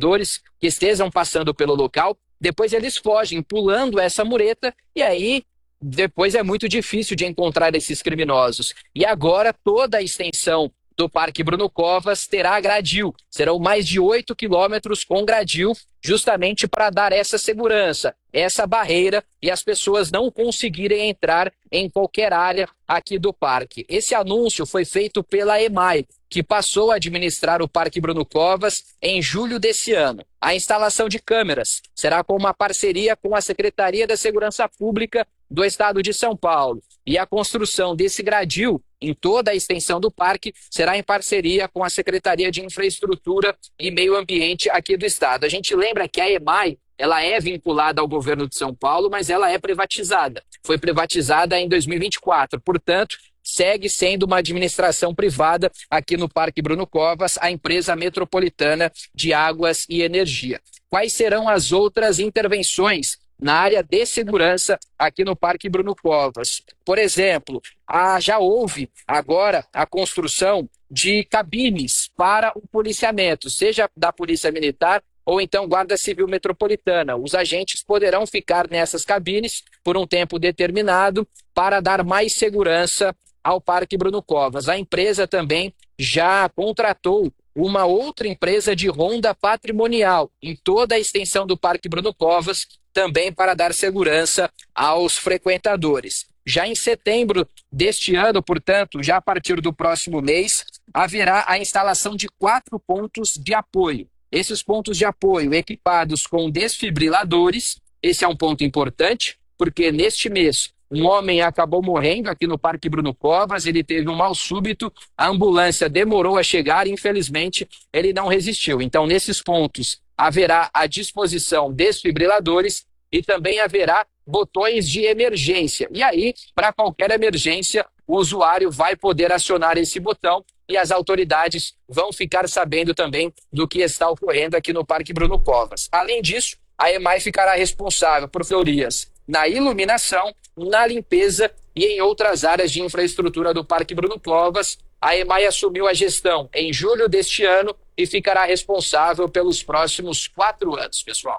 moradores que estejam passando pelo local. Depois eles fogem pulando essa mureta e aí depois é muito difícil de encontrar esses criminosos. E agora toda a extensão do Parque Bruno Covas terá gradil. Serão mais de 8 quilômetros com gradil, justamente para dar essa segurança, essa barreira e as pessoas não conseguirem entrar em qualquer área aqui do parque. Esse anúncio foi feito pela EMAI, que passou a administrar o Parque Bruno Covas em julho desse ano. A instalação de câmeras será com uma parceria com a Secretaria da Segurança Pública do Estado de São Paulo. E a construção desse gradil em toda a extensão do parque será em parceria com a Secretaria de Infraestrutura e Meio Ambiente aqui do Estado. A gente lembra que a EMAI, ela é vinculada ao governo de São Paulo, mas ela é privatizada. Foi privatizada em 2024, portanto, segue sendo uma administração privada aqui no Parque Bruno Covas, a empresa metropolitana de águas e energia. Quais serão as outras intervenções na área de segurança aqui no Parque Bruno Covas? Por exemplo, já houve agora a construção de cabines para o policiamento, seja da Polícia Militar ou então Guarda Civil Metropolitana. Os agentes poderão ficar nessas cabines por um tempo determinado para dar mais segurança ao Parque Bruno Covas. A empresa também já contratou uma outra empresa de ronda patrimonial em toda a extensão do Parque Bruno Covas, também para dar segurança aos frequentadores. Já em setembro deste ano, portanto, já a partir do próximo mês, haverá a instalação de 4 pontos de apoio. Esses pontos de apoio equipados com desfibriladores, esse é um ponto importante, porque neste mês um homem acabou morrendo aqui no Parque Bruno Covas, ele teve um mal súbito, a ambulância demorou a chegar e infelizmente ele não resistiu. Então nesses pontos haverá à disposição desfibriladores e também haverá botões de emergência. E aí, para qualquer emergência, o usuário vai poder acionar esse botão e as autoridades vão ficar sabendo também do que está ocorrendo aqui no Parque Bruno Covas. Além disso, a EMAI ficará responsável por melhorias na iluminação, na limpeza e em outras áreas de infraestrutura do Parque Bruno Covas. A EMAI assumiu a gestão em julho deste ano e ficará responsável pelos próximos 4 anos, pessoal.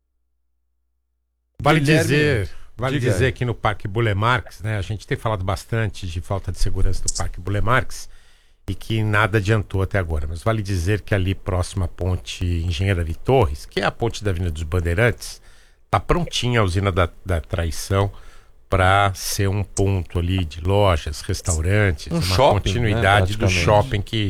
Vale dizer aqui no Parque Burle Marx, né? A gente tem falado bastante de falta de segurança do Parque Burle Marx e que nada adiantou até agora. Mas vale dizer que ali próximo à ponte Engenheiro Ari Torres, que é a ponte da Avenida dos Bandeirantes, está prontinha a usina da Traição para ser um ponto ali de lojas, restaurantes, uma shopping, continuidade, né, do shopping que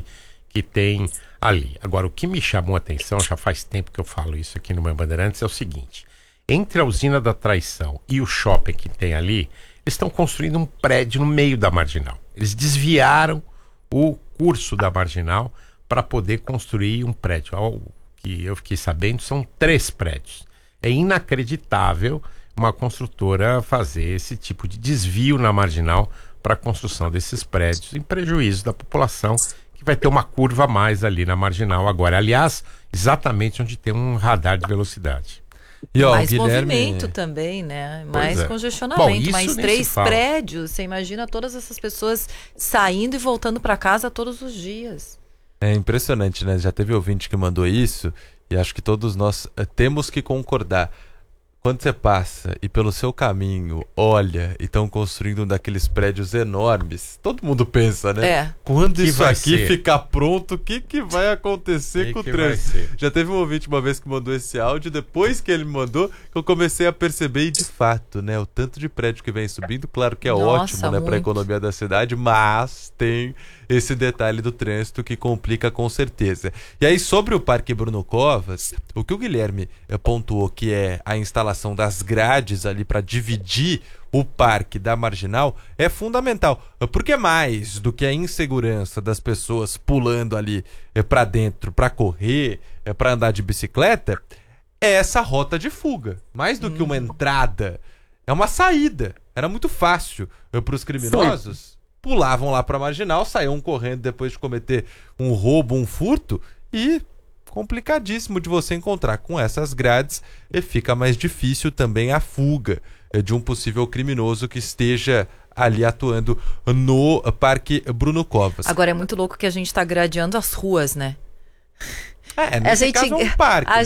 tem ali. Agora, o que me chamou a atenção, já faz tempo que eu falo isso aqui no meu Bandeirantes, é o seguinte: entre a usina da Traição e o shopping que tem ali, eles estão construindo um prédio no meio da Marginal. Eles desviaram o curso da Marginal para poder construir um prédio. Ao que eu fiquei sabendo, são 3 prédios. É inacreditável uma construtora fazer esse tipo de desvio na Marginal para a construção desses prédios, em prejuízo da população, que vai ter uma curva a mais ali na Marginal agora. Aliás, exatamente onde tem um radar de velocidade. E, ó, mais Guilherme... movimento também, né? Mais congestionamento. Bom, mais 3 prédios. Você imagina todas essas pessoas saindo e voltando para casa todos os dias. É impressionante, né? Já teve ouvinte que mandou isso e acho que todos nós temos que concordar. Quando você passa e pelo seu caminho olha e estão construindo um daqueles prédios enormes, todo mundo pensa, né? Quando isso aqui ficar pronto, o que vai acontecer com o trânsito? Já teve um ouvinte uma vez que mandou esse áudio, depois que ele me mandou, que eu comecei a perceber, e de fato, né, o tanto de prédio que vem subindo, claro que é ótimo, né, para a economia da cidade, mas tem esse detalhe do trânsito que complica com certeza. E aí, sobre o Parque Bruno Covas, o que o Guilherme pontuou, que é a instalação das grades ali para dividir o parque da Marginal, é fundamental, porque mais do que a insegurança das pessoas pulando ali para dentro, para correr, para andar de bicicleta, é essa rota de fuga. Mais do que uma entrada, é uma saída. Era muito fácil para os criminosos. Pulavam lá para a Marginal, saíam correndo depois de cometer um roubo, um furto, e complicadíssimo de você encontrar. Com essas grades, e fica mais difícil também a fuga de um possível criminoso que esteja ali atuando no Parque Bruno Covas. Agora é muito louco que a gente está gradeando as ruas, né? Nesse caso é um parque.